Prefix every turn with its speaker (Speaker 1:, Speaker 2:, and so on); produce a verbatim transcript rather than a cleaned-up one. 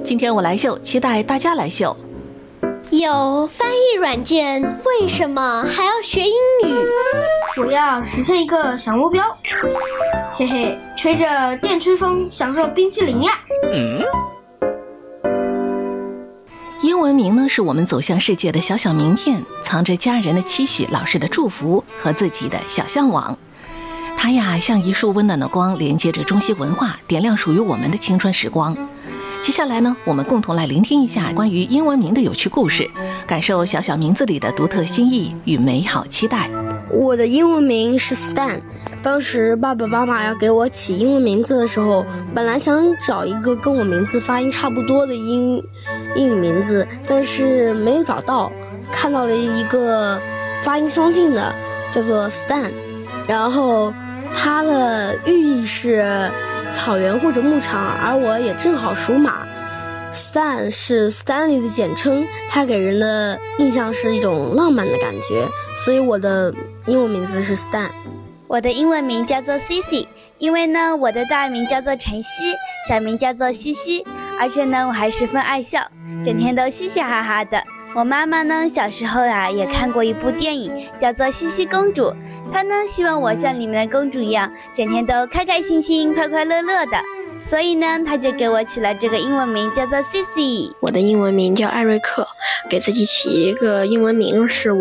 Speaker 1: 今天我来秀，期待大家来秀。
Speaker 2: 有翻译软件，为什么还要学英语？
Speaker 3: 我要实现一个小目标，嘿嘿，吹着电吹风，享受冰淇淋呀！嗯。
Speaker 1: 英文名呢，是我们走向世界的小小名片，藏着家人的期许、老师的祝福和自己的小向往。它呀，像一束温暖的光，连接着中西文化，点亮属于我们的青春时光。接下来呢，我们共同来聆听一下关于英文名的有趣故事，感受小小名字里的独特心意与美好期待。
Speaker 4: 我的英文名是 Stan， 当时爸爸妈妈要给我起英文名字的时候，本来想找一个跟我名字发音差不多的英英语名字，但是没有找到，看到了一个发音相近的，叫做 Stan， 然后它的寓意是草原或者牧场，而我也正好属马。Stan 是 Stanley 的简称，它给人的印象是一种浪漫的感觉，所以我的英文名字是 Stan。
Speaker 5: 我的英文名叫做 Cici， 因为呢我的大名叫做晨曦，小名叫做西西，而且呢我还十分爱笑，整天都嘻嘻哈哈的。我妈妈呢小时候啊也看过一部电影叫做西西公主，她呢希望我像你们的公主一样，整天都开开心心快快乐乐的，所以呢她就给我起了这个英文名叫做 Cici。
Speaker 6: 我的英文名叫艾瑞克，给自己起一个英文名是